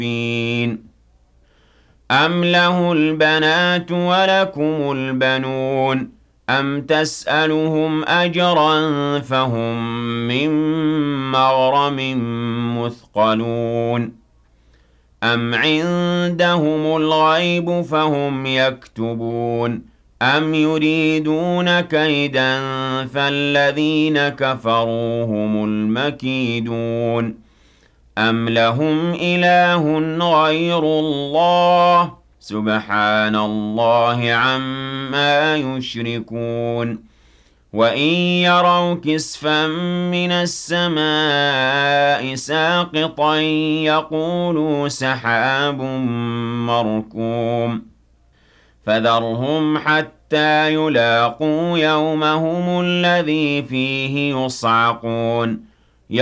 أَمْ لَهُ الْبَنَاتُ وَلَكُمُ الْبَنُونَ أَمْ تَسْأَلُهُمْ أَجْرًا فَهُم مِّن مَّغْرَمٍ مُّثْقَلُونَ أَمْ عِندَهُمُ الْغَيْبُ فَهُمْ يَكْتُبُونَ أَمْ يُرِيدُونَ كَيْدًا فَالَّذِينَ كَفَرُوا هُمُ الْمَكِيدُونَ أَمْ لَهُمْ إِلَٰهٌ غَيْرُ اللَّهِ سُبْحَانَ اللَّهِ عَمَّا يُشْرِكُونَ وَإِن يَرَوْا كِسْفًا مِّنَ السَّمَاءِ سَاقِطًا يَقُولُوا سَحَابٌ مَّرْكُومٌ فَذَرْهُمْ حَتَّىٰ يُلَاقُوا يَوْمَهُمُ الَّذِي فِيهِ يُصْعَقُونَ